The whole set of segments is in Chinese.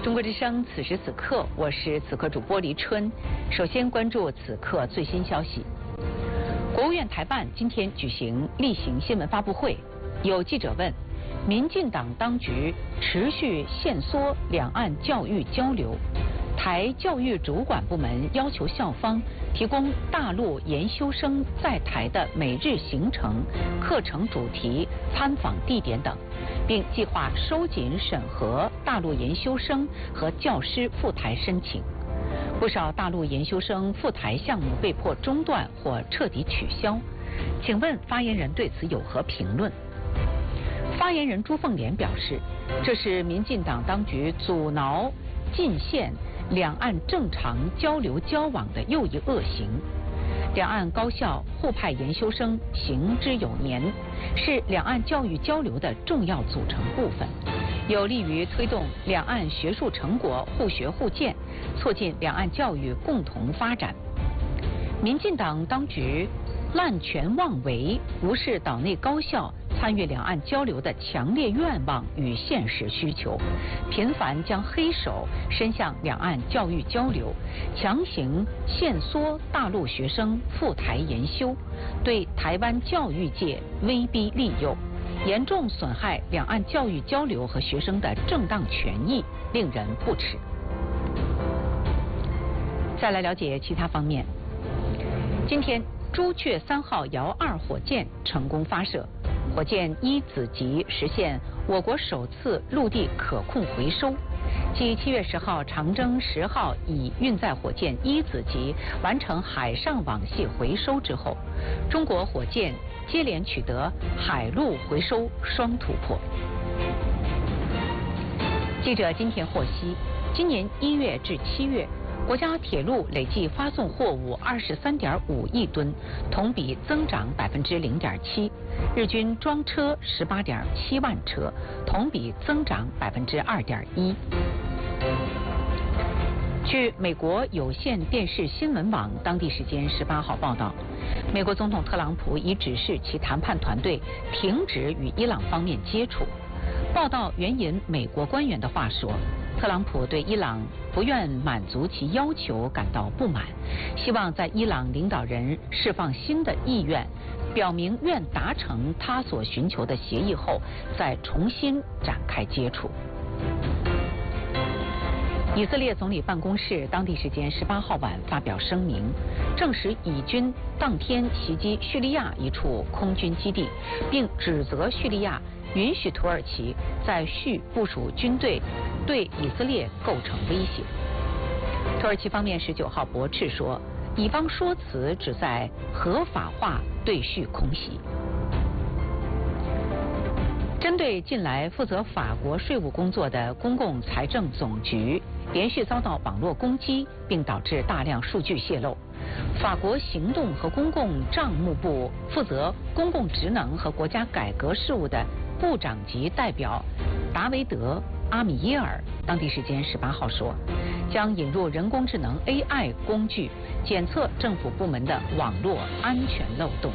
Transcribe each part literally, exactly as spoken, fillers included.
中国之声，此时此刻，我是此刻主播黎春。首先关注此刻最新消息。国务院台办今天举行例行新闻发布会，有记者问：民进党当局持续限缩两岸教育交流，台教育主管部门要求校方提供大陆研修生在台的每日行程、课程主题、参访地点等，并计划收紧审核大陆研修生和教师赴台申请。不少大陆研修生赴台项目被迫中断或彻底取消，请问发言人对此有何评论？发言人朱凤莲表示，这是民进党当局阻挠、禁限两岸正常交流交往的又一恶行。两岸高校互派研修生行之有年，是两岸教育交流的重要组成部分，有利于推动两岸学术成果互学互鉴，促进两岸教育共同发展。民进党当局滥权妄为，无视岛内高校参与两岸交流的强烈愿望与现实需求，频繁将黑手伸向两岸教育交流，强行限缩大陆学生赴台研修，对台湾教育界威逼利诱，严重损害两岸教育交流和学生的正当权益，令人不齿。再来了解其他方面。今天朱雀三号遥二火箭成功发射，火箭一子级实现我国首次陆地可控回收。继七月十号长征十号乙运载火箭一子级完成海上网系回收之后，中国火箭接连取得海陆回收双突破。记者今天获悉，今年一月至七月，国家铁路累计发送货物二十三点五亿吨，同比增长百分之零点七；日均装车十八点七万车，同比增长百分之二点一。据美国有线电视新闻网当地时间十八号报道，美国总统特朗普已指示其谈判团队停止与伊朗方面接触。报道援引美国官员的话说，特朗普对伊朗不愿满足其要求感到不满，希望在伊朗领导人释放新的意愿，表明愿达成他所寻求的协议后，再重新展开接触。以色列总理办公室当地时间十八号晚发表声明，证实以军当天袭击叙利亚一处空军基地，并指责叙利亚允许土耳其在叙部署军队，对以色列构成威胁。土耳其方面十九号驳斥说，以方说辞旨在合法化对叙空袭。针对近来负责法国税务工作的公共财政总局连续遭到网络攻击，并导致大量数据泄露，法国行动和公共账目部负责公共职能和国家改革事务的部长级代表达维德·阿米耶尔当地时间十八号说，将引入人工智能 A I 工具，检测政府部门的网络安全漏洞。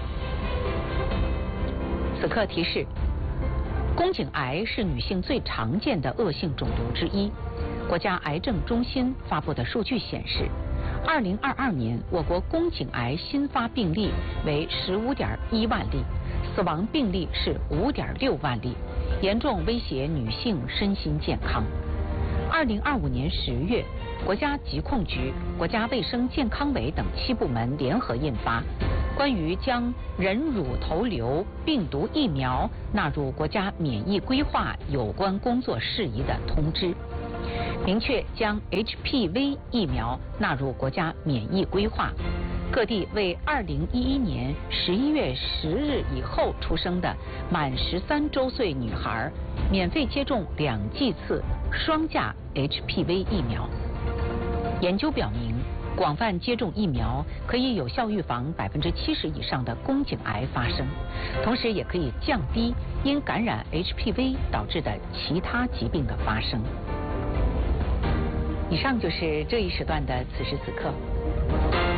此刻提示，宫颈癌是女性最常见的恶性肿瘤之一。国家癌症中心发布的数据显示，二零二二年我国宫颈癌新发病例为十五点一万例，死亡病例是五点六万例，严重威胁女性身心健康。二零二五年十月，国家疾控局、国家卫生健康委等七部门联合印发关于将人乳头瘤病毒疫苗纳入国家免疫规划有关工作事宜的通知，明确将 H P V 疫苗纳入国家免疫规划。各地为二零一一年十一月十日以后出生的满十三周岁女孩，免费接种两剂次双价 H P V 疫苗。研究表明，广泛接种疫苗可以有效预防百分之七十以上的宫颈癌发生，同时也可以降低因感染 H P V 导致的其他疾病的发生。以上就是这一时段的此时此刻。